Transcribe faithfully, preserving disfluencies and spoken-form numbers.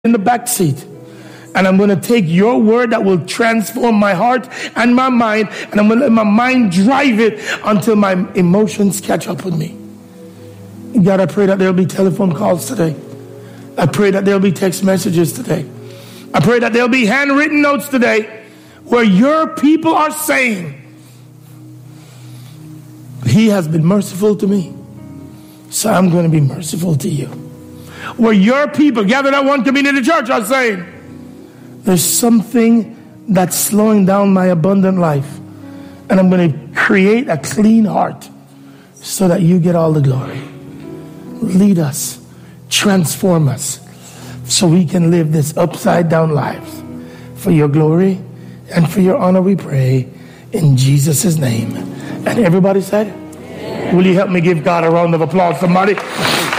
in the back seat. And I'm going to take your word that will transform my heart and my mind, and I'm going to let my mind drive it until my emotions catch up with me. God, I pray that there'll be telephone calls today. I pray that there'll be text messages today. I pray that there'll be handwritten notes today where your people are saying, He has been merciful to me, so I'm going to be merciful to you. Where your people gathered at one community church are saying, there's something that's slowing down my abundant life, and I'm going to create a clean heart so that you get all the glory. Lead us, transform us, so we can live this upside down lives. For your glory and for your honor we pray in Jesus' name. And everybody said, will you help me give God a round of applause, somebody?